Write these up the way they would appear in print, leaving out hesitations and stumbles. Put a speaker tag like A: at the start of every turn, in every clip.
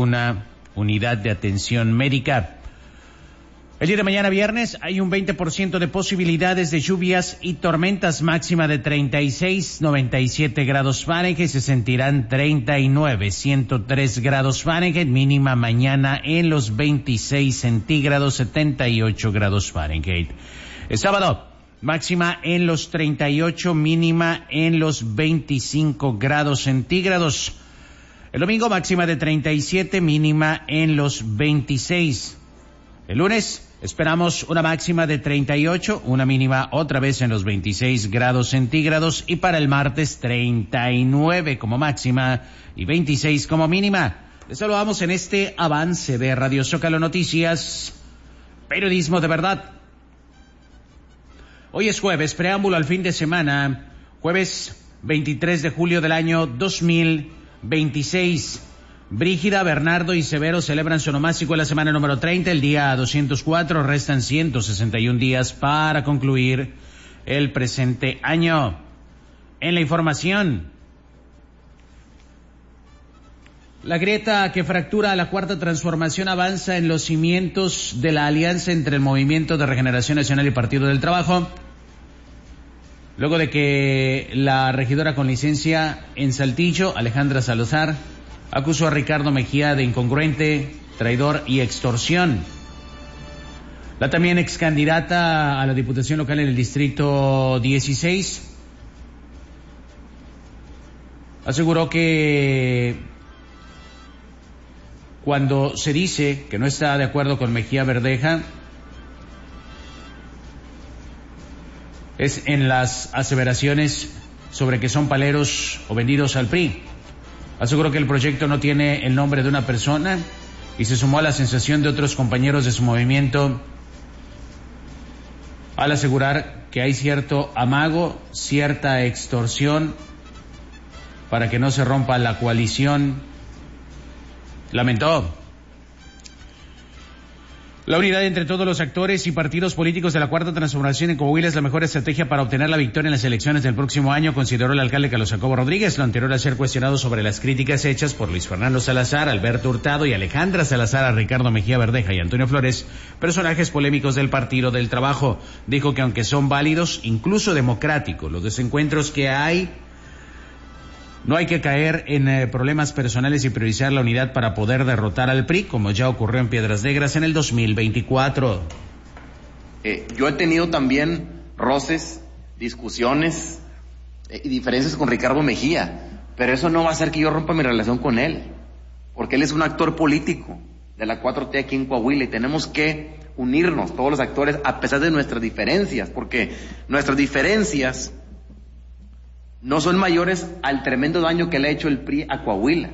A: ninguna unidad de atención médica. El día de mañana viernes hay un 20% de posibilidades de lluvias y tormentas, máxima de 36, 97 grados Fahrenheit, se sentirán 39, 103 grados Fahrenheit, mínima mañana en los 26 centígrados, 78 grados Fahrenheit. El sábado, máxima en los 38, mínima en los 25 grados centígrados. El domingo, máxima de 37, mínima en los 26. El lunes esperamos una máxima de 38, una mínima otra vez en los 26 grados centígrados, y para el martes 39 como máxima y 26 como mínima. Les saludamos en este avance de Radio Zócalo Noticias, periodismo de verdad. Hoy es jueves, preámbulo al fin de semana, jueves 23 de julio del año 2026. Brígida, Bernardo y Severo celebran su onomástico en la semana número 30, el día 204, restan 161 días para concluir el presente año. En la información, la grieta que fractura a la Cuarta Transformación avanza en los cimientos de la alianza entre el Movimiento de Regeneración Nacional y Partido del Trabajo, luego de que la regidora con licencia en Saltillo, Alejandra Salazar, acusó a Ricardo Mejía de incongruente, traidor y extorsión. La también ex candidata a la Diputación Local en el Distrito 16 aseguró que cuando se dice que no está de acuerdo con Mejía Verdeja, es en las aseveraciones sobre que son paleros o vendidos al PRI. Aseguró que el proyecto no tiene el nombre de una persona y se sumó a la sensación de otros compañeros de su movimiento al asegurar que hay cierto amago, cierta extorsión para que no se rompa la coalición. Lamentó: la unidad entre todos los actores y partidos políticos de la Cuarta Transformación en Coahuila es la mejor estrategia para obtener la victoria en las elecciones del próximo año, consideró el alcalde Carlos Jacobo Rodríguez, lo anterior a ser cuestionado sobre las críticas hechas por Luis Fernando Salazar, Alberto Hurtado y Alejandra Salazar a Ricardo Mejía Verdeja y Antonio Flores, personajes polémicos del Partido del Trabajo. Dijo que aunque son válidos, incluso democráticos, los desencuentros que hay, no hay que caer en problemas personales y priorizar la unidad para poder derrotar al PRI, como ya ocurrió en Piedras Negras en el 2024.
B: Yo he tenido también roces, discusiones y diferencias con Ricardo Mejía, pero eso no va a hacer que yo rompa mi relación con él, porque él es un actor político de la 4T aquí en Coahuila y tenemos que unirnos todos los actores a pesar de nuestras diferencias, porque nuestras diferencias no son mayores al tremendo daño que le ha hecho el PRI a Coahuila.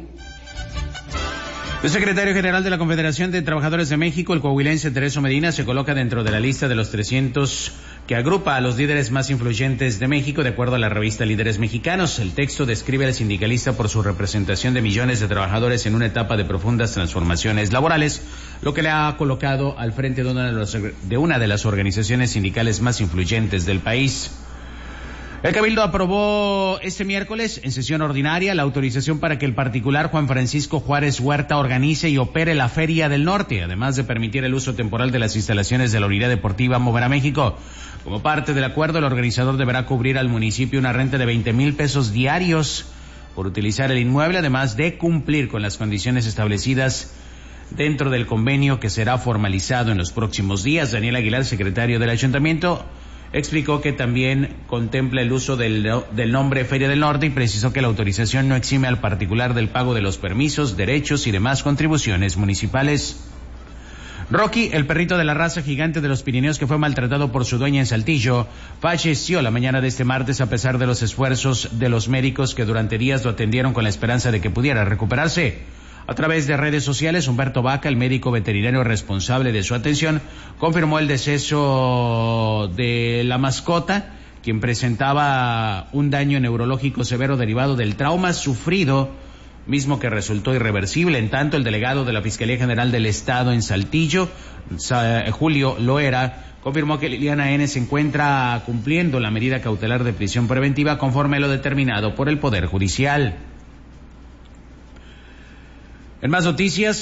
A: El secretario general de la Confederación de Trabajadores de México, el coahuilense Tereso Medina, se coloca dentro de la lista de los 300 que agrupa a los líderes más influyentes de México, de acuerdo a la revista Líderes Mexicanos. El texto describe al sindicalista por su representación de millones de trabajadores en una etapa de profundas transformaciones laborales, lo que le ha colocado al frente de una de las organizaciones sindicales más influyentes del país. El Cabildo aprobó este miércoles, en sesión ordinaria, la autorización para que el particular Juan Francisco Juárez Huerta organice y opere la Feria del Norte, además de permitir el uso temporal de las instalaciones de la Unidad Deportiva Mover a México. Como parte del acuerdo, el organizador deberá cubrir al municipio una renta de 20,000 pesos diarios por utilizar el inmueble, además de cumplir con las condiciones establecidas dentro del convenio que será formalizado en los próximos días. Daniel Aguilar, secretario del Ayuntamiento, explicó que también contempla el uso del nombre Feria del Norte y precisó que la autorización no exime al particular del pago de los permisos, derechos y demás contribuciones municipales. Rocky, el perrito de la raza gigante de los Pirineos que fue maltratado por su dueña en Saltillo, falleció la mañana de este martes a pesar de los esfuerzos de los médicos que durante días lo atendieron con la esperanza de que pudiera recuperarse. A través de redes sociales, Humberto Vaca, el médico veterinario responsable de su atención, confirmó el deceso de la mascota, quien presentaba un daño neurológico severo derivado del trauma sufrido, mismo que resultó irreversible. En tanto, el delegado de la Fiscalía General del Estado en Saltillo, Julio Loera, confirmó que Liliana N. se encuentra cumpliendo la medida cautelar de prisión preventiva conforme a lo determinado por el Poder Judicial. En más noticias,